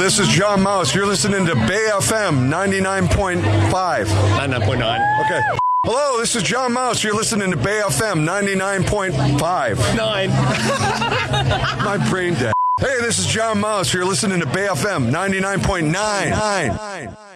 this is John Mouse. You're listening to Bay FM 99.5. 99.9. Okay. Hello, this is John Mouse. You're listening to Bay FM 99.5. 9. My brain dead. Hey, this is John Mouse. You're listening to Bay FM 99.9.